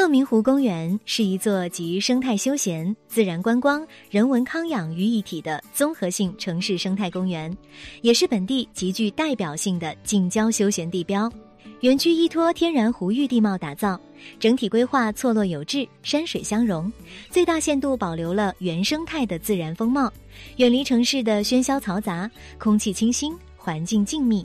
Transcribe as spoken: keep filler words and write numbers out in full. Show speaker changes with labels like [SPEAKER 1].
[SPEAKER 1] 乐明湖公园是一座集生态休闲、自然观光、人文康养于一体的综合性城市生态公园，也是本地极具代表性的近郊休闲地标。园区依托天然湖域地貌打造，整体规划错落有致，山水相融，最大限度保留了原生态的自然风貌，远离城市的喧嚣嘈杂，空气清新，环境静谧，